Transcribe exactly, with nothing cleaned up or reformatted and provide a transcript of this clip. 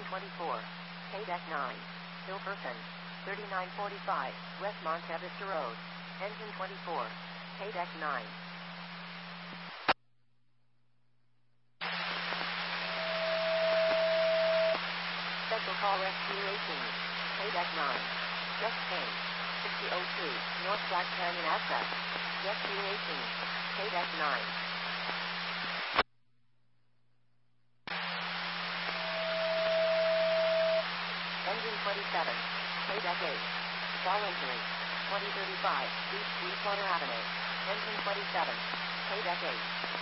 Engine twenty-four. K-Deck nine. Hilferton. thirty-nine forty-five, West Montevista Road. Engine twenty-four. K-Deck nine. Special call Rescue eighteen. K-Deck nine. Just change. sixty oh two, North Black Canyon Access. Rescue eighteen. K-Deck nine. Engine twenty-seven. K-Deck eight. Fall injury. twenty thirty-five, East Sweetwater Avenue. Engine twenty-seven. K-Deck eight.